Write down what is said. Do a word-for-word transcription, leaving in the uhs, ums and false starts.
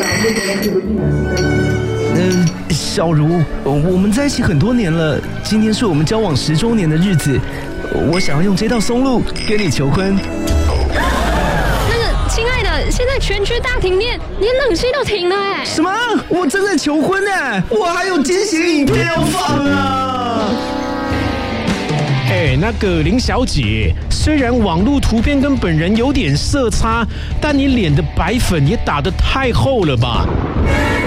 呃，小茹，我们在一起很多年了，今天是我们交往十周年的日子，我想要用这道松露跟你求婚。 那个，亲爱的，现在全区大停电，连冷气都停了哎。 什么？我正在求婚呢，我还有惊喜影片要放啊！ 哎，那个林小姐，虽然网络图片跟本人有点色差，但你脸的白粉也打得太厚了吧？